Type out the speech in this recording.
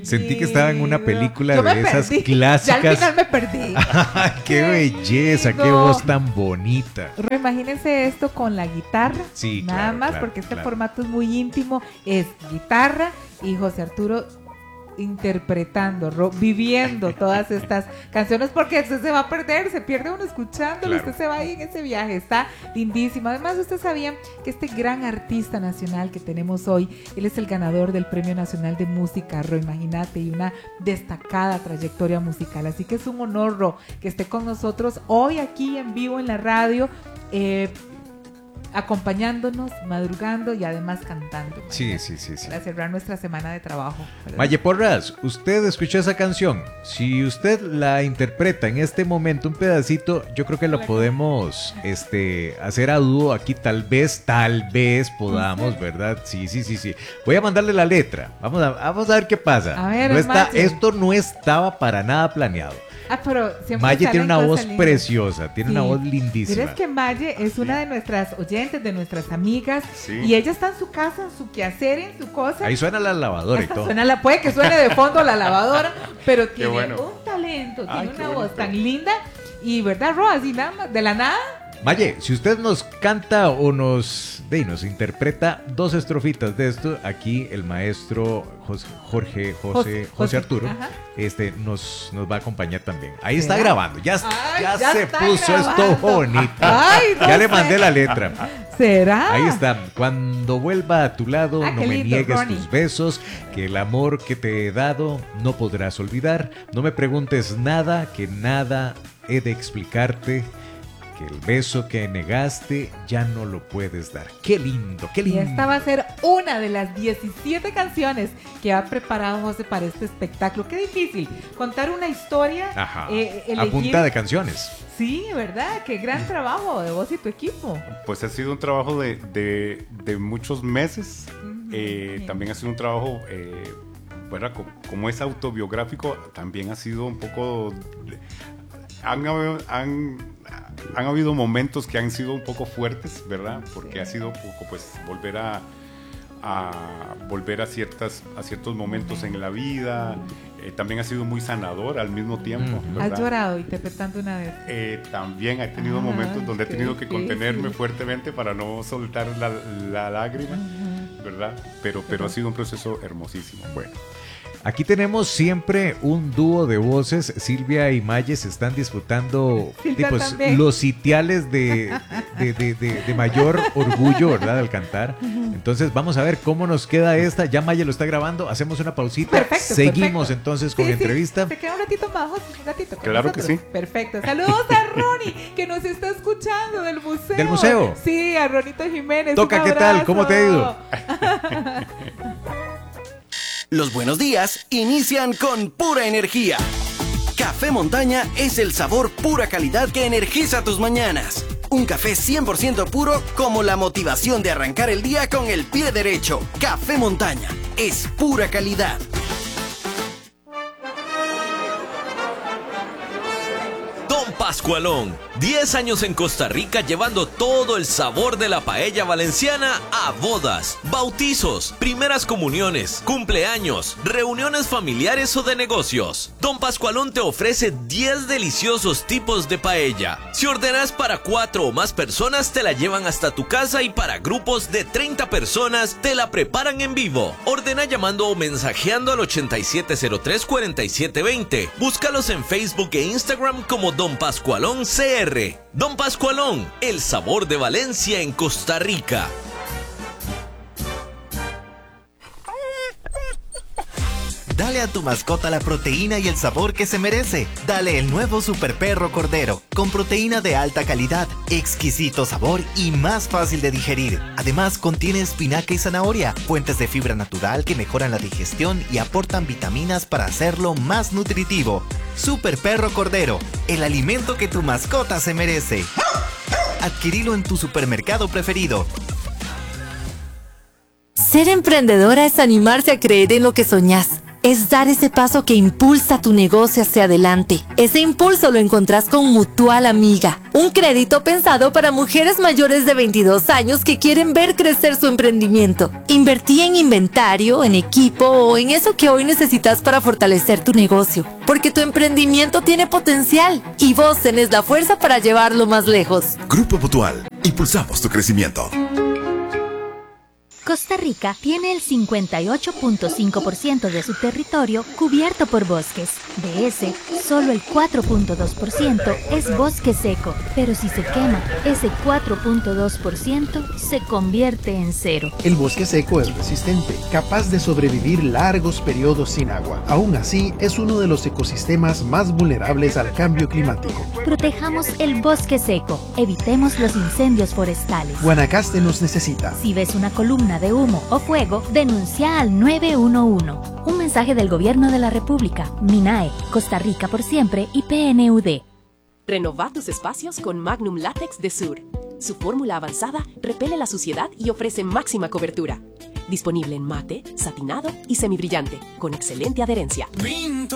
Sentí que estaba en una película Yo me de esas perdí. clásicas. Ya al final me perdí. ¡Qué belleza! ¡Qué voz tan bonita! Imagínense esto con la guitarra. Sí, nada claro, más, claro, porque este claro. formato es muy íntimo. Es guitarra y José Arturo interpretando, viviendo todas estas canciones, porque usted se va a perder, se pierde uno escuchándolo, Claro. usted se va ahí en ese viaje, está lindísimo. Además, usted sabía que este gran artista nacional que tenemos hoy, él es el ganador del Premio Nacional de Música, Ro, imagínate, y una destacada trayectoria musical, así que es un honor, Ro, que esté con nosotros hoy aquí en vivo en la radio, acompañándonos, madrugando y además cantando. Sí. Para cerrar nuestra semana de trabajo, ¿verdad? Maye Porras, usted escuchó esa canción. Si usted la interpreta en este momento, un pedacito, yo creo que lo podemos hacer a dúo aquí. Tal vez podamos, ¿verdad? Sí. Voy a mandarle la letra. Vamos a ver qué pasa. A ver, Esto no estaba para nada planeado. Pero siempre Maye tiene una salen voz cosas lindas. preciosa, tiene una voz lindísima. Mira, es que Maye es una de nuestras oyentes, de nuestras amigas, Sí. y ella está en su casa, en su quehacer, en su cosa. Ahí suena la lavadora y Hasta todo. puede que suene de fondo la lavadora, pero tiene bueno. un talento, Ay, tiene qué una voz bonito. tan linda. Y verdad, Ro, así nada más, de la nada. Maye, si usted nos canta o nos interpreta dos estrofitas de esto, aquí el maestro José Arturo ajá. nos va a acompañar también. Ahí está ¿Será? grabando, ya Ya se está puso grabando. esto bonito. Ay, no ya le sé. mandé la letra. ¿Será? Ahí está. Cuando vuelva a tu lado, Ah, no qué me lindo, niegues Ronnie. tus besos, que el amor que te he dado no podrás olvidar. No me preguntes nada, que nada he de explicarte, que el beso que negaste ya no lo puedes dar. Qué lindo, qué Y lindo. esta va a ser una de las 17 canciones que ha preparado José para este espectáculo. Qué difícil contar una historia. Ajá. A elegir- punta de canciones. Sí, ¿verdad? Qué gran trabajo de vos y tu equipo. Pues ha sido un trabajo de muchos meses. También ha sido un trabajo, bueno, como es autobiográfico, también ha sido un poco... Han habido momentos que han sido un poco fuertes, ¿verdad? Porque ha sido un poco, pues, volver a ciertos momentos en la vida. También ha sido muy sanador al mismo tiempo, ¿verdad? ¿Has llorado interpretando una vez? También he tenido momentos donde he qué tenido que difícil. contenerme fuertemente para no soltar la lágrima, ¿verdad? Pero ha sido un proceso hermosísimo. Bueno, Aquí tenemos siempre un dúo de voces. Silvia y Maye se están disputando Silvia también. los sitiales de mayor orgullo, ¿verdad? Al cantar. Entonces vamos a ver cómo nos queda esta. Ya Maye lo está grabando. Hacemos una pausita. Perfecto, Seguimos perfecto. entonces con Sí, la entrevista. Se queda un ratito más, José, un ratito con Claro que nosotros. sí. Perfecto. Saludos a Ronnie, que nos está escuchando del museo. ¿Del museo? Sí, a Ronito Jiménez. Toca, un ¿qué tal? abrazo. ¿Cómo te ha ido? Los buenos días inician con pura energía. Café Montaña es el sabor pura calidad que energiza tus mañanas. Un café 100% puro como la motivación de arrancar el día con el pie derecho. Café Montaña es pura calidad. Don Pascualón, 10 años en Costa Rica llevando todo el sabor de la paella valenciana a bodas, bautizos, primeras comuniones, cumpleaños, reuniones familiares o de negocios. Don Pascualón te ofrece 10 deliciosos tipos de paella. Si ordenas para 4 o más personas, te la llevan hasta tu casa y para grupos de 30 personas, te la preparan en vivo. Ordena llamando o mensajeando al 8703-4720. Búscalos en Facebook e Instagram como Don Pascualón CR. Don Pascualón, el sabor de Valencia en Costa Rica. Dale a tu mascota la proteína y el sabor que se merece. Dale el nuevo Super Perro Cordero, con proteína de alta calidad, exquisito sabor y más fácil de digerir. Además, contiene espinaca y zanahoria, fuentes de fibra natural que mejoran la digestión y aportan vitaminas para hacerlo más nutritivo. Super Perro Cordero, el alimento que tu mascota se merece. Adquirilo en tu supermercado preferido. Ser emprendedora es animarse a creer en lo que soñás, es dar ese paso que impulsa tu negocio hacia adelante. Ese impulso lo encontrás con Mutual Amiga, un crédito pensado para mujeres mayores de 22 años que quieren ver crecer su emprendimiento. Invertí en inventario, en equipo o en eso que hoy necesitas para fortalecer tu negocio, porque tu emprendimiento tiene potencial y vos tenés la fuerza para llevarlo más lejos. Grupo Mutual, impulsamos tu crecimiento. Costa Rica tiene el 58.5% de su territorio cubierto por bosques. De ese, solo el 4.2% es bosque seco, pero si se quema, ese 4.2% se convierte en cero. El bosque seco es resistente, capaz de sobrevivir largos periodos sin agua. Aún así, es uno de los ecosistemas más vulnerables al cambio climático. Protejamos el bosque seco, evitemos los incendios forestales. Guanacaste nos necesita. Si ves una columna de humo o fuego, denuncia al 911. Un mensaje del Gobierno de la República, MINAE, Costa Rica por siempre y PNUD. Renova tus espacios con Magnum Látex de Sur. Su fórmula avanzada repele la suciedad y ofrece máxima cobertura. Disponible en mate, satinado y semibrillante, con excelente adherencia. Pinto